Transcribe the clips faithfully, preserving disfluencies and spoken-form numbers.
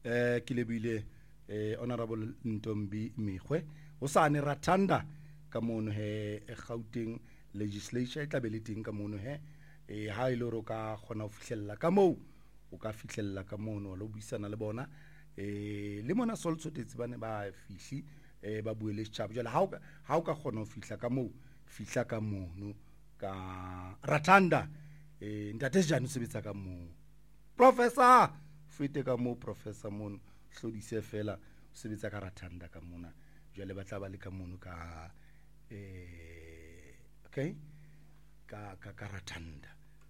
eh ke lebile eh honorable Ntombi Migwe o sane Rathanda ka mono he Gauteng legislature tla be le teng ka mono he eh ha ile ro ka khona ho fihlella ka moo o ka fihlella ka mono lo buisana le bona eh le mona soltsotetse bane ba fihli eh ba buele tshaba jala ha ha o ka khona ho fihla ka moo fihla ka mono ka Rathanda eh ntate jane sebetsa ka moo professor fete ka moo professor mono hlodise fela sebetsa ka Rathanda ka mona jale batla ba le ka mono ka eh okay ka ka ka Rathanda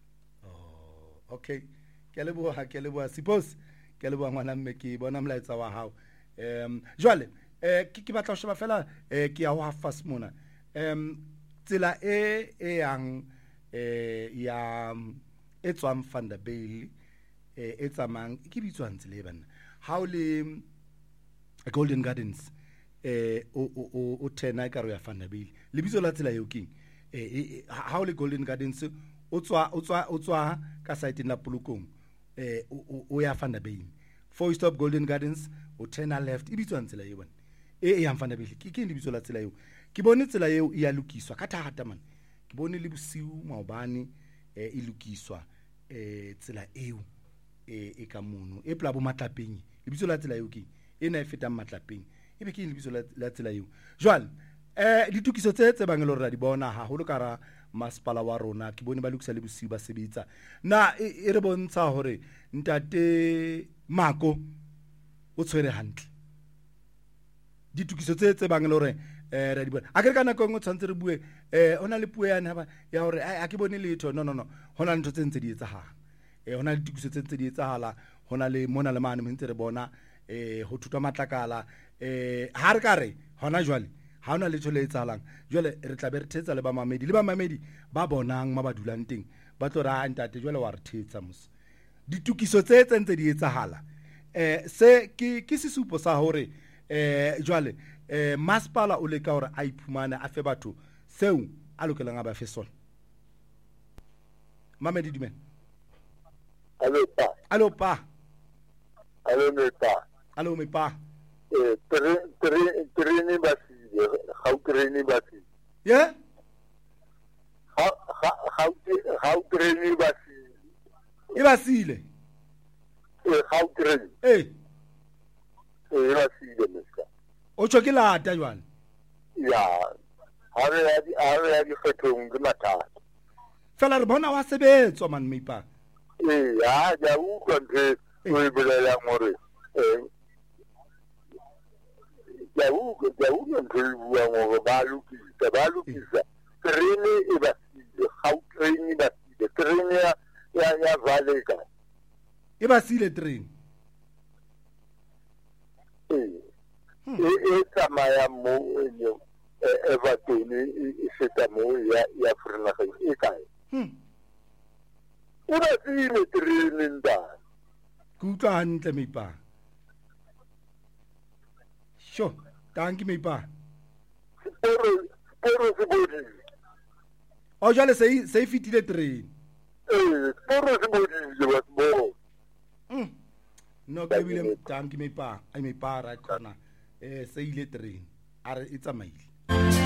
oh okay ke le boa ke le boa suppose ke le boa ngwana mme ke bona mlaetsa wa hao em jwale eh ke ke batla ho sheba fela eh ke ya ho fast mona em tsela e e yang eh ya e tswang Vanderbilt eh e tsamang ke bitswang tsele bana how le Golden Gardens eh o o o tena ka ro ya Vanderbilt le bitso la tsela eo king eh how le Golden Gardens o tswa o tswa o tswa ka site na Polokong eh o ya Vanderbilt for stop Golden Gardens o tena left e bitswang tsela eo bana e ya Vanderbilt ke ke bitso la tsela eo ke bone tsela eo e ya lokiswa ka thata man ke bone le bosiu maobane e lokiswa eh tsela eo e ka mono e pla bo Matlapeng le bitso la tsela eo ke e na e fetang Matlapeng e be ke le bitso la tsela eo jwale eh ditukiso tse tse bang le rona di bona ha holo kara masipala wa rona ke bone ba lokisa le bosiu ba sebetsa na e re bontsha hore ntate Mako o tshwere hantle ditukiso tse tse bang le hore eh re di bona a ke kana go tshwantse re bue eh ona le puo yana ba ya hore a ke bone letho no no no hona ntho tse ntse di etsahala eh hona le ditukiso tse ntse di etsahala hona le mona le mane ntse re bona eh ho thutwa matlakala eh ha re kare hona jwale ha hona letho le etsahalang jwale re tla be re thetsa le ba mamedi le ba mamedi ba bonang ma ba dulang teng ba tlo ra ntate jwale wa re thetsa mos ditukiso tse tse ntse di etsahala eh se ke ke sesupo sa hore eh jwale eh masipala o le ka hore a iphumana a fe batho seo a lokelang a ba fe sona mamedi dumen Allo pa. Allo pa. Allo me pa. Allo me pa. Eh, tre tre treni basi. How treni basi. Yeah? How how how treni basi. Ibasile. Eh, how treni. Eh. Eh, ibasile msa. O chokela ta jwana. Ya. Hare ya di hare ya di fetong ke mathata. Fela re bona wa sebetswa man meipa. Eh, ya ja u kontre o ibelela ngore. Eh. Ja u ja u kontre bua ngore ba lokisa ba lokisa. Treni e basile, how treni basile. Treni ya ya ya valega. E basile train. Eh. E tsamaya mo e Everton e feta mo ya ya Vereeniging e kae. Hm. O ba tsile training da. Kutlwa hantle meipa. Sho, dankie meipa. Pero pero se bodi. O jale se se fitile train. Eh, pero se bodi je wat mo. Hm. No ke bile dankie meipa. Ai meipa ra khona. Eh se ile train. Are e tsamaile.